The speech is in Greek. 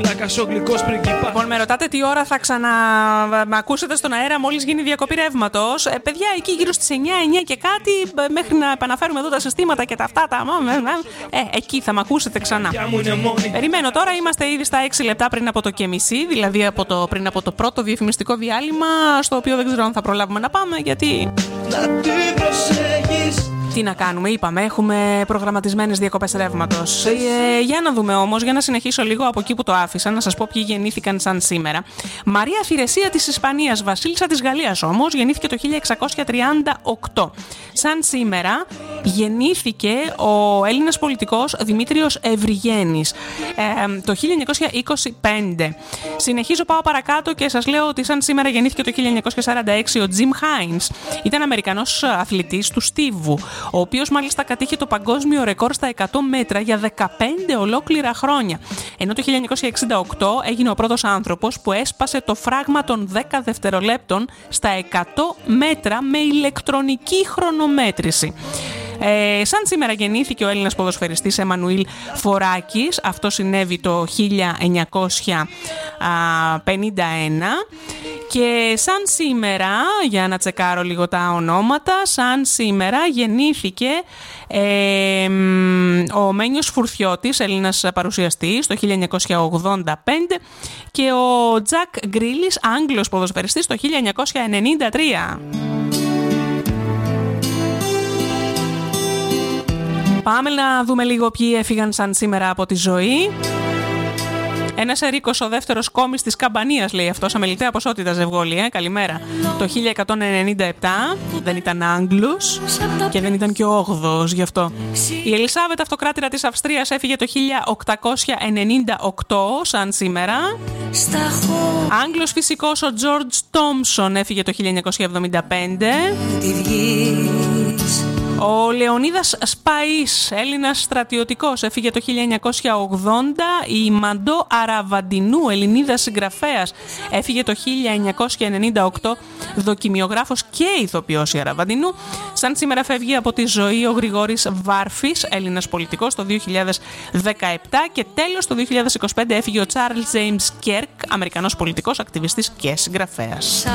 Λοιπόν, με ρωτάτε τι ώρα θα ξαναακούσετε στον αέρα μόλις γίνει διακοπή ρεύματος. Παιδιά, εκεί γύρω στις 9 και κάτι, μέχρι να επαναφέρουμε εδώ τα συστήματα και τα αυτά. Εκεί θα μ' ακούσετε ξανά. Περιμένω τώρα, είμαστε ήδη στα 6 λεπτά πριν από το και μισή, δηλαδή πριν από το πρώτο διαφημιστικό διάλειμμα, στο οποίο δεν ξέρω αν θα προλάβουμε να πάμε, γιατί. Τι να κάνουμε, είπαμε, έχουμε προγραμματισμένες διακοπές ρεύματος. Για να δούμε όμως, για να συνεχίσω λίγο από εκεί που το άφησα, να σας πω ποιοι γεννήθηκαν σαν σήμερα. Μαρία Φιρεσία της Ισπανίας, βασίλισσα της Γαλλίας όμως, γεννήθηκε το 1638. Σαν σήμερα γεννήθηκε ο Έλληνας πολιτικός Δημήτριος Ευρυγένης το 1925. Συνεχίζω, πάω παρακάτω και σας λέω ότι σαν σήμερα γεννήθηκε το 1946 ο Τζιμ Χάινς. Ήταν Αμερικανός αθλητής του στίβου, ο οποίος μάλιστα κατήχε το παγκόσμιο ρεκόρ στα 100 μέτρα για 15 ολόκληρα χρόνια. Ενώ το 1968 έγινε ο πρώτος άνθρωπος που έσπασε το φράγμα των 10 δευτερολέπτων στα 100 μέτρα με ηλεκτρονική χρονομέτρηση. Σαν σήμερα γεννήθηκε ο Έλληνας ποδοσφαιριστής Εμμανουήλ Φοράκης. Αυτό συνέβη το 1951. Και σαν σήμερα, για να τσεκάρω λίγο τα ονόματα, σαν σήμερα γεννήθηκε ο Μένιος Φουρθιώτης, Έλληνας παρουσιαστής, το 1985, και ο Τζακ Γκρίλης, Άγγλος ποδοσφαιριστής, το 1993. Πάμε να δούμε λίγο ποιοι έφυγαν σαν σήμερα από τη ζωή. Ένας Ερίκος, ο δεύτερος κόμις της Καμπανίας, λέει αυτός, αμεληταία ποσότητα ζευγόλη, καλημέρα. Το 1197, δεν ήταν Άγγλος και δεν ήταν και ο 8ος γι' αυτό. Η Ελισάβετ, αυτοκράτηρα της Αυστρίας, έφυγε το 1898, σαν σήμερα. Άγγλος φυσικός, ο Τζορτζ Τόμσον, έφυγε το 1975. Ο Λεωνίδας Σπαΐς, Έλληνας στρατιωτικός, έφυγε το 1980. Η Μαντώ Αραβαντινού, Ελληνίδα συγγραφέας, έφυγε το 1998. Δοκιμιογράφος και ηθοποιός η Αραβαντινού. Σαν σήμερα φεύγει από τη ζωή ο Γρηγόρης Βάρφης, Έλληνας πολιτικός, το 2017. Και τέλος, το 2025 έφυγε ο Τσάρλς Τζέιμς Κέρκ, Αμερικανός πολιτικός, ακτιβιστής και συγγραφέας.